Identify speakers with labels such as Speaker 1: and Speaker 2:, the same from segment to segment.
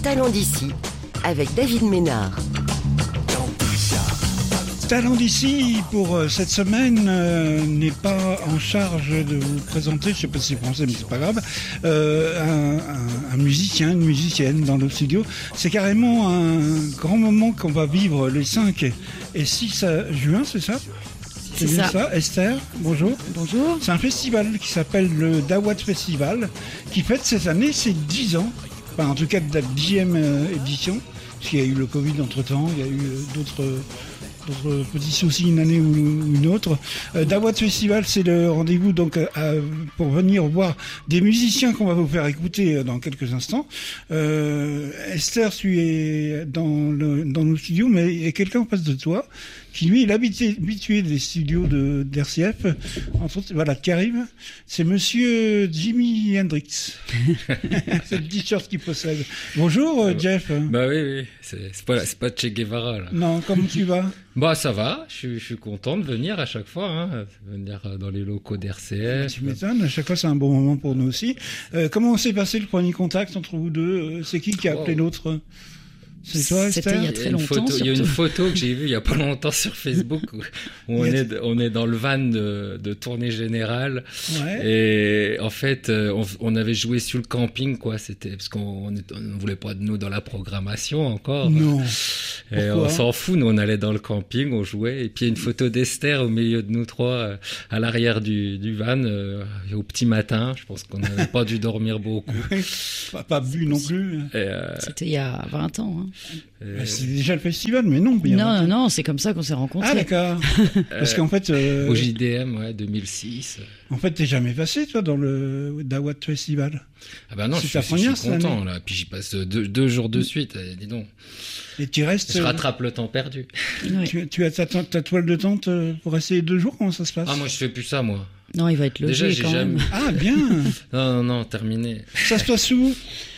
Speaker 1: Talent d'ici avec David Ménard.
Speaker 2: Talent d'ici pour cette semaine n'est pas en charge de vous présenter, je ne sais pas si c'est français mais c'est pas grave, un musicien, une musicienne dans le studio. C'est carrément un grand moment qu'on va vivre les 5 et 6 juin, c'est ça ?
Speaker 3: C'est bien ça.
Speaker 2: Esther, bonjour.
Speaker 3: Bonjour.
Speaker 2: C'est un festival qui s'appelle le Dawat Festival qui fête cette année ses 10 ans, enfin en tout cas de la 10e édition, parce qu'il y a eu le Covid entre-temps, il y a eu d'autres petits soucis une année ou une autre. Dawat Festival, c'est le rendez-vous donc pour venir voir des musiciens qu'on va vous faire écouter dans quelques instants. Esther, tu es dans nos studios, mais il y a quelqu'un en face de toi qui lui est habitué des studios d'RCF, entre autres, voilà, qui arrive. C'est monsieur Jimi Hendrix. C'est le t-shirt qu'il possède. Bonjour, Jeff.
Speaker 4: Bah oui. C'est pas Che Guevara, là.
Speaker 2: Non, comment tu vas?
Speaker 4: Bah ça va, je suis content de venir à chaque fois, venir dans les locaux d'RCF.
Speaker 2: Tu m'étonnes, à chaque fois c'est un bon moment pour nous aussi. Comment s'est passé le premier contact entre vous deux? C'est qui a appelé l'autre? C'est toi, Esther?
Speaker 3: C'était il y a très longtemps.
Speaker 4: Il y a une photo que j'ai vue il y a pas longtemps sur Facebook où on est dans le van de tournée générale.
Speaker 2: Ouais.
Speaker 4: Et en fait, on avait joué sur le camping, quoi. C'était parce qu'on ne voulait pas de nous dans la programmation encore.
Speaker 2: Non.
Speaker 4: Et on s'en fout, nous on allait dans le camping, on jouait. Et puis il y a une photo d'Esther au milieu de nous trois, à l'arrière du van, au petit matin. Je pense qu'on n'avait pas dû dormir beaucoup.
Speaker 2: Pas bu non plus.
Speaker 3: C'était il y a 20 ans. Hein.
Speaker 2: C'est déjà le festival, mais non.
Speaker 3: Non, c'est comme ça qu'on s'est rencontrés.
Speaker 2: Ah d'accord. Parce qu'en fait...
Speaker 4: Au JDM, 2006.
Speaker 2: En fait, t'es jamais passé, toi, dans le Dawat Festival?
Speaker 4: Ah bah non, je suis content, là. Puis j'y passe deux jours de suite, dis donc.
Speaker 2: Et tu restes...
Speaker 4: Je rattrape le temps perdu.
Speaker 3: Oui.
Speaker 2: Tu as ta toile de tente pour rester 2 jours? Comment ça se passe?
Speaker 4: Ah, moi, je fais plus ça, moi.
Speaker 3: Non, il va être logé
Speaker 4: déjà,
Speaker 3: quand même.
Speaker 2: Ah, bien.
Speaker 4: Non, terminé.
Speaker 2: Ça se passe où?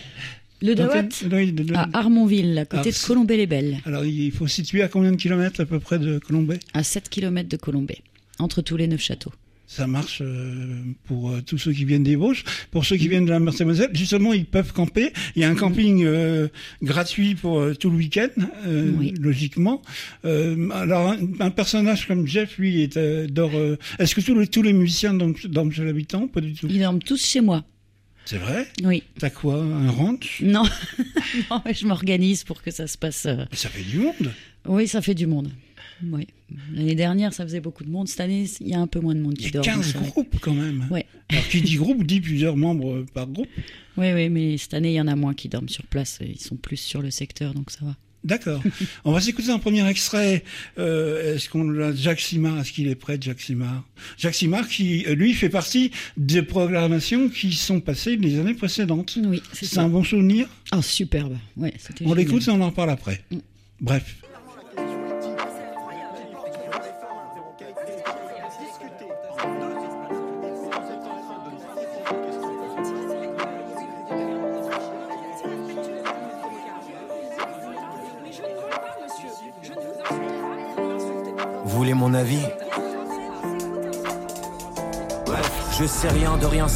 Speaker 3: Le Dawat à Armonville, à côté de Colombey-les-Belles.
Speaker 2: Alors, il faut situer à combien de kilomètres à peu près de Colombey?
Speaker 3: À 7 km de Colombey, entre tous les 9 châteaux.
Speaker 2: Ça marche pour tous ceux qui viennent des Vosges. Pour ceux qui viennent de la Meurthe-et-Moselle, justement, ils peuvent camper. Il y a un camping gratuit pour tout le week-end,
Speaker 3: oui.
Speaker 2: Logiquement. Alors, un personnage comme Jeff, lui, dort... Est-ce que tous les musiciens dorment chez l'habitant? Pas du tout.
Speaker 3: Ils dorment tous chez moi.
Speaker 2: C'est vrai?
Speaker 3: Oui.
Speaker 2: T'as quoi? Un ranch?
Speaker 3: Non, non, je m'organise pour que ça se passe...
Speaker 2: Mais ça fait du monde.
Speaker 3: Oui, ça fait du monde. Oui. L'année dernière, ça faisait beaucoup de monde. Cette année, il y a un peu moins de monde qui dort.
Speaker 2: Il y a 15 groupes quand même.
Speaker 3: Ouais.
Speaker 2: Alors, qui dit groupe dit plusieurs membres par groupe.
Speaker 3: Oui, mais cette année, il y en a moins qui dorment sur place. Ils sont plus sur le secteur, donc ça va.
Speaker 2: D'accord. On va s'écouter un premier extrait. Est-ce qu'on l'a? Jacques Simard, est-ce qu'il est prêt, Jacques Simard? Jacques Simard qui, lui, fait partie des programmations qui sont passées les années précédentes.
Speaker 3: Oui,
Speaker 2: c'est un bon souvenir?
Speaker 3: Ah, superbe. Ouais, c'était
Speaker 2: on
Speaker 3: génial.
Speaker 2: L'écoute et on en parle après. Bref.
Speaker 5: Vous voulez mon avis? Bref, je sais rien de rien,